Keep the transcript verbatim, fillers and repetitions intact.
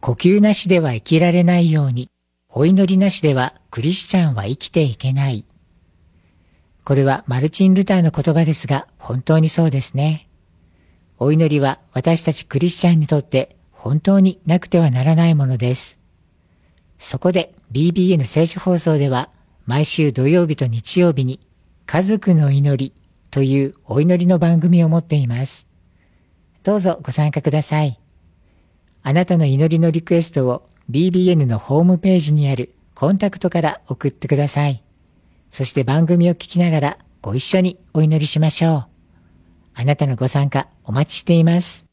呼吸なしでは生きられないように、お祈りなしではクリスチャンは生きていけない。これはマルチン・ルターの言葉ですが、本当にそうですね。お祈りは私たちクリスチャンにとって本当になくてはならないものです。そこで ビービーエヌ 聖書放送では毎週土曜日と日曜日に家族の祈りというお祈りの番組を持っています。どうぞご参加ください。あなたの祈りのリクエストを ビービーエヌ のホームページにあるコンタクトから送ってください。そして番組を聞きながらご一緒にお祈りしましょう。あなたのご参加お待ちしています。